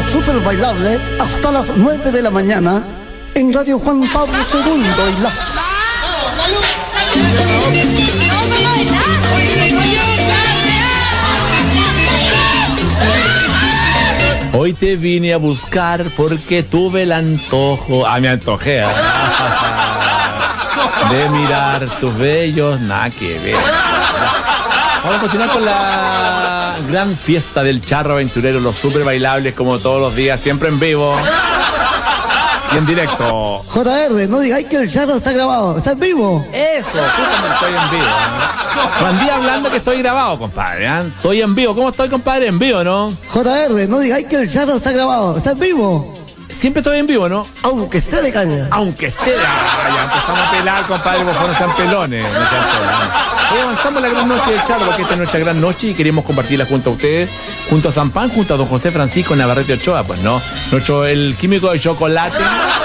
súper bailable hasta las 9 de la mañana en Radio Juan Pablo II y la... Hoy te vine a buscar porque tuve el antojo. Me antojé. De mirar tus bellos, nada que ver. Vamos a continuar con la gran fiesta del charro aventurero, los super bailables como todos los días, siempre en vivo y en directo. JR, no digáis que el charro está grabado, está en vivo. Eso, justamente estoy en vivo. Juan Díaz hablando que estoy grabado, compadre. Estoy en vivo. ¿Cómo estoy, compadre? En vivo, ¿no? JR, no digáis que el charro está grabado, está en vivo. Siempre estoy en vivo, ¿no? Aunque esté de caña. Aunque esté de... ya empezamos a pelar, compadre, por favor, no sean pelones. No sean pelones. Hoy avanzamos la gran noche del charro, porque esta es nuestra gran noche y queremos compartirla junto a ustedes, junto a Sampan, junto a don José Francisco Navarrete Ochoa, pues no. El químico de chocolate.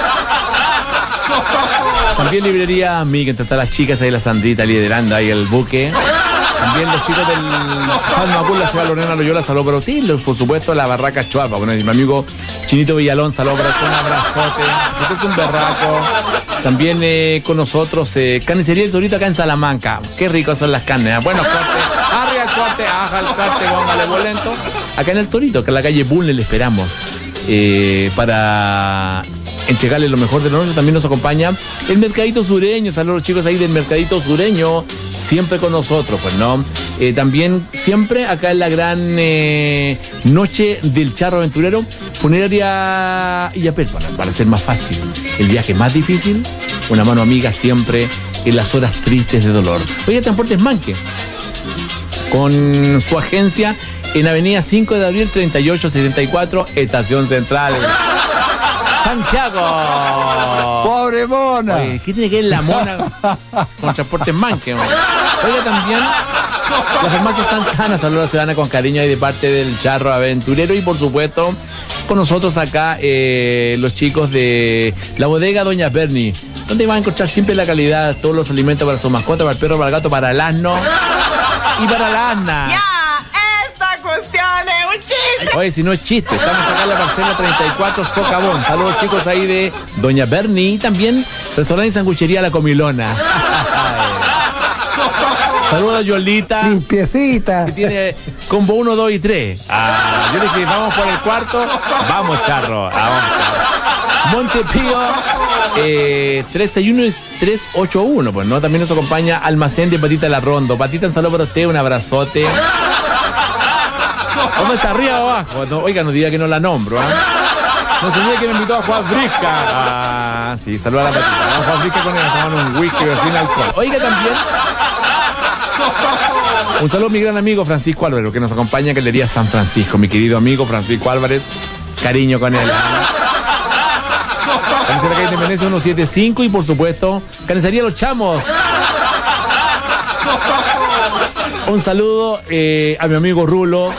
También librería Miguel, entre las chicas ahí, la Sandrita liderando ahí el buque. También los chicos del Salmacul, la ciudad Lorena Loyola, saludos para usted. Por supuesto, la Barraca Chuapa, bueno, mi amigo Chinito Villalón, saludos para usted, un abrazote. Usted es un berraco. También con nosotros, Carnicería El Torito acá en Salamanca. Qué ricos son las carnes. Buenos cortes, arriba el corte, aja el corte, póngale bolento. Acá en El Torito, que en la calle Bunle le esperamos. Para entregarle lo mejor de nosotros. También nos acompaña el Mercadito Sureño. Saludos a los chicos ahí del Mercadito Sureño, siempre con nosotros, pues no. También siempre acá en la gran noche del charro aventurero, funeraria Illapel, para ser más fácil. El viaje más difícil, una mano amiga siempre en las horas tristes de dolor. Oiga, Transportes Manque, con su agencia en Avenida 5 de Abril 3874, Estación Central, Santiago. ¡Pobre mona! Oye, ¿qué tiene que ver la mona con Transportes Manque? Oiga, también la farmacia Santana, saludos a la ciudadana con cariño ahí de parte del charro aventurero. Y por supuesto, con nosotros acá los chicos de la bodega Doña Berni, donde van a encontrar siempre la calidad, todos los alimentos para su mascota, para el perro, para el gato, para el asno y para la asna. Oye, si no es chiste, estamos acá en la parcela 34 Socavón. Saludos, chicos, ahí de Doña Berni. Y también restaurante y sanguchería La Comilona. Saludos a Yolita. Limpiecita. Que tiene combo 1, 2 y 3. Yo le dije, vamos por el cuarto. Vamos, charro. Vamos, charro. Montepío 361 y 381. Pues no, también nos acompaña Almacén de Patita La Rondo. Patita, un saludo para usted, un abrazote. ¿Dónde está, arriba o abajo? No, oiga, no diga que no la nombro, ¿eh? No se diga que me invitó a Juan Brisca. Sí, saluda a la Patita. Vamos a Juan Brisca con él, tomando un whisky sin alcohol. Oiga, también un saludo a mi gran amigo Francisco Álvarez, que nos acompaña en Galería San Francisco. Mi querido amigo Francisco Álvarez, cariño con él. Carnicería Calle Independencia 175 y por supuesto, Carnicería Los Chamos. Un saludo a mi amigo Rulo,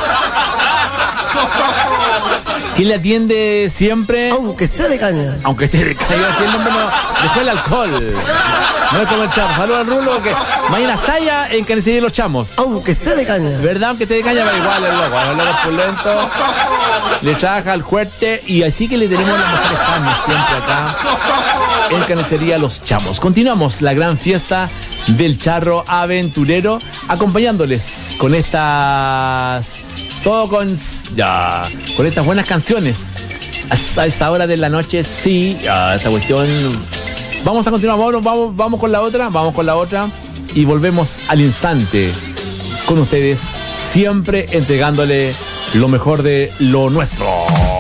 que le atiende siempre. Aunque esté de caña. Aunque esté de caña, si el hombre no dejó el alcohol. No es como el chamo. Saludos al Rulo, que mañana está allá en Carnicería Los Chamos. Aunque esté de caña. ¿Verdad? Aunque esté de caña, va igual el loco es pulento. Le trabaja al fuerte y así que le tenemos las mejores carnes siempre acá en Carnicería Los Chamos. Continuamos la gran fiesta del charro aventurero, acompañándoles con estas... Todo con estas buenas canciones. A esta hora de la noche, sí, esta cuestión. Vamos a continuar, vamos con la otra y volvemos al instante con ustedes, siempre entregándole lo mejor de lo nuestro.